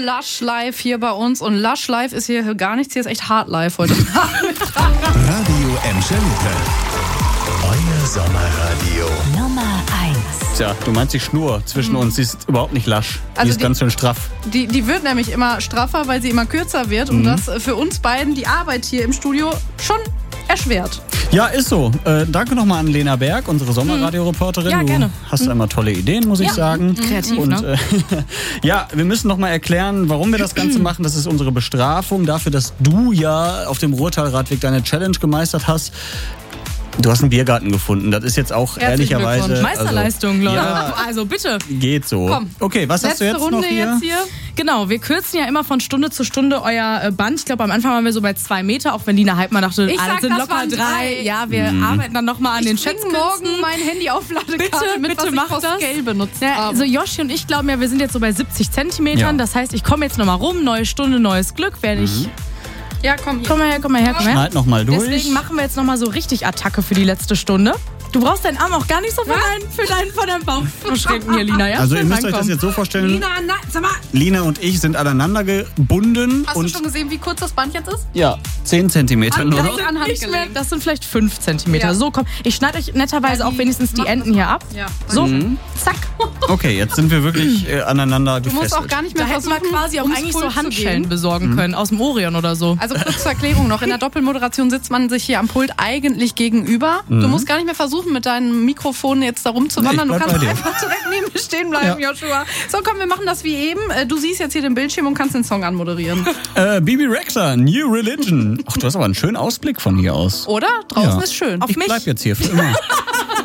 Lush Live hier bei uns. Und Lush Live ist hier gar nichts. Hier ist echt Hard Live heute. Radio Emschalippe. Euer Sommerradio. Nummer 1. Tja, du meinst die Schnur zwischen uns, die ist überhaupt nicht lasch. Die ist ganz schön straff. Die wird nämlich immer straffer, weil sie immer kürzer wird. Und das für uns beiden die Arbeit hier im Studio schon erschwert. Ja, ist so. Danke nochmal an Lena Berg, unsere Sommerradio-Reporterin. Ja, gerne. Du hast immer tolle Ideen, muss ich sagen. Kreativ, Und ne? ja, wir müssen nochmal erklären, warum wir das Ganze machen. Das ist unsere Bestrafung dafür, dass du ja auf dem Ruhrtalradweg deine Challenge gemeistert hast. Du hast einen Biergarten gefunden. Das ist jetzt auch Herzlichen ehrlicherweise... Glückwunsch. Meisterleistung, Leute. Ja. Also bitte. Geht so. Komm. Okay, was hast du Letzte jetzt Runde noch hier? jetzt hier. Genau, wir kürzen ja immer von Stunde zu Stunde euer Band. Ich glaube, am Anfang waren wir so bei 2 Meter, auch wenn Lina Heidmann dachte, Ich das sag, sind das locker waren 3. 3. Ja, wir arbeiten dann nochmal an den Ich bring Schätzkünsten. morgen mein Handy auf Ladekarte Bitte, mit, bitte was ich mach aus das. Scale benutzt Ja, habe. also Joshi und ich glauben ja, wir sind jetzt so bei 70 Zentimetern. Ja. Das heißt, ich komme jetzt nochmal rum, neue Stunde, neues Glück. Werde ich... Ja, komm hier. Komm mal her, komm mal her, komm mal her. Schneid nochmal durch. Deswegen machen wir jetzt nochmal so richtig Attacke für die letzte Stunde. Du brauchst deinen Arm auch gar nicht so von deinem Bauch verschränken hier, Lina. Ja? Also ihr Schön müsst euch das reinkommen. jetzt so vorstellen, Lina, nein, sag mal, Lina und ich sind aneinander gebunden. hast du schon gesehen, wie kurz das Band jetzt ist? Ja, 10 Zentimeter nur noch. an Nicht mehr, Handgelenk. das sind vielleicht 5 Zentimeter. Ja. So, komm. Ich schneide euch netterweise auch wenigstens die mach Enden das. hier ab. Ja. So, zack. Okay, jetzt sind wir wirklich aneinander Du gefesselt. musst auch gar nicht Da mehr hätten wir versuchen, quasi auch ums eigentlich Pult so zu Handschellen gehen. besorgen können, aus dem Orion oder so. Also kurz zur Erklärung noch, in der Doppelmoderation sitzt man sich hier am Pult eigentlich gegenüber. Du musst gar nicht mehr versuchen, mit deinem Mikrofon jetzt da rumzuwandern. Nee, ich Du bleib kannst bei dir. einfach direkt neben mir stehen bleiben, Joshua. So, komm, wir machen das wie eben. Du siehst jetzt hier den Bildschirm und kannst den Song anmoderieren. Bibi Rexha, New Religion. Ach, du hast aber einen schönen Ausblick von hier aus. Oder? Draußen Ja. ist schön. Auf Ich mich. bleib jetzt hier für immer.